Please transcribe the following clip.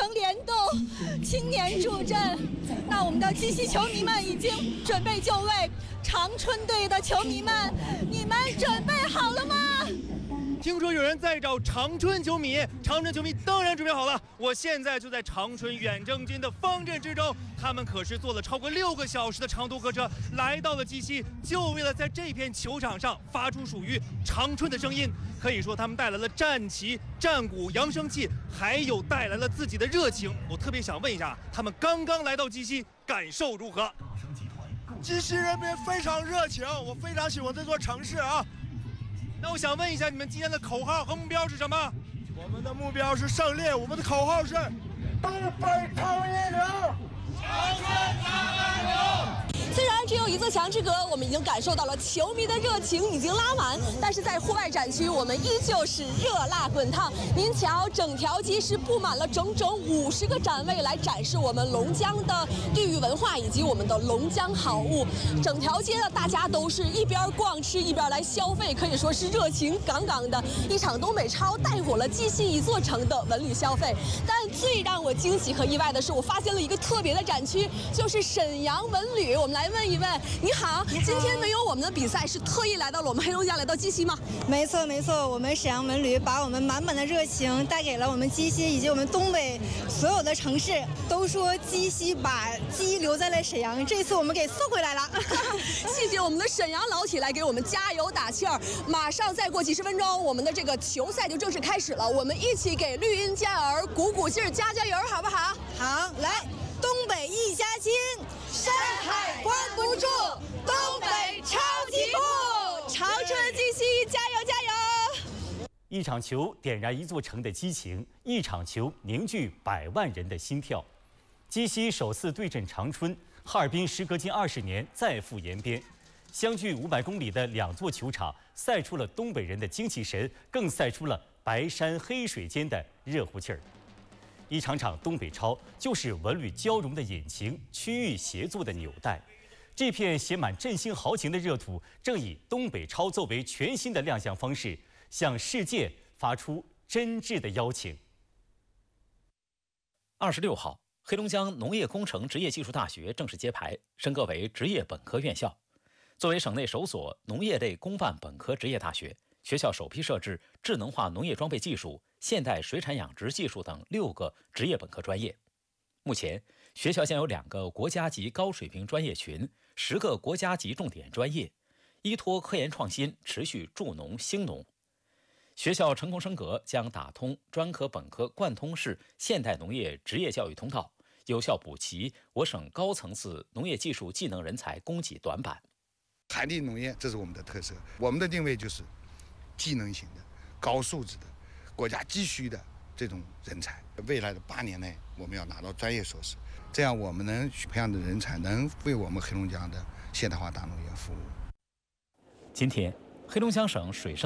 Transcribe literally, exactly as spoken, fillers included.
城联动，青年助阵。那我们的鸡西球迷们已经准备就位，长春队的球迷们，你们准备好了吗？ 听说有人在找长春球迷，长春球迷当然准备好了。我现在就在长春远征军的方阵之中，他们可是坐了超过六个小时的长途客车，来到了鸡西，就为了在这片球场上发出属于长春的声音。可以说，他们带来了战旗、战鼓、扬声器，还有带来了自己的热情。我特别想问一下，他们刚刚来到鸡西，感受如何？ 鸡西人民非常热情，我非常喜欢这座城市啊。 那我想问一下，你们今天的口号和目标是什么？ 我们的目标是胜利，我们的口号是东北超一流，长春长安流。 虽然只有一座墙之隔，我们已经感受到了球迷的热情已经拉满，但是在户外展区，我们依旧是热辣滚烫。您瞧，整条街是布满了整整五十个展位来展示我们龙江的地域文化以及我们的龙江好物。整条街呢，大家都是一边逛吃一边来消费，可以说是热情杠杠的。一场东北超带火了鸡西一座城的文旅消费。但最让我惊喜和意外的是，我发现了一个特别的展区，就是沈阳文旅。我们来问一问，你好，你好，今天没有我们的比赛，是特意来到了我们黑龙江，来到鸡西吗？ 没错没错，我们沈阳文旅把我们满满的热情带给了我们鸡西以及我们东北所有的城市。都说鸡西把鸡留在了沈阳，这次我们给送回来了。 谢谢我们的沈阳老铁来给我们加油打气儿。马上再过几十分钟，我们的这个球赛就正式开始了，我们一起给绿茵健儿鼓鼓劲儿，加加油，好不好？ 好，来，东北一家亲，山海关不住，东北超级酷， 长春鸡西加油加油！ 一场球点燃一座城的激情，一场球凝聚百万人的心跳。鸡西首次对阵长春，哈尔滨时隔近二十年再赴延边，相距五百公里的两座球场，赛出了东北人的精气神，更赛出了白山黑水间的热乎气儿。一场场东北超就是文旅交融的引擎，区域协作的纽带。这片写满振兴豪情的热土，正以东北超作为全新的亮相方式，向世界发出真挚的邀请。 二十六号，黑龙江农业工程职业技术大学正式揭牌，升格为职业本科院校。作为省内首所农业类公办本科职业大学，学校首批设置智能化农业装备技术、现代水产养殖技术等六个职业本科专业。目前，学校将有两个国家级高水平专业群，十个国家级重点专业，依托科研创新，持续助农兴农。学校成功升格，将打通专科本科贯通式现代农业职业教育通道，有效补齐我省高层次农业技术技能人才供给短板。 海地农业，这是我们的特色。我们的定位就是技能型的、高素质的、国家急需的这种人才。未来的八年内，我们要拿到专业硕士，这样我们能培养的人才能为我们黑龙江的现代化大农业服务。 今天，黑龙江省水生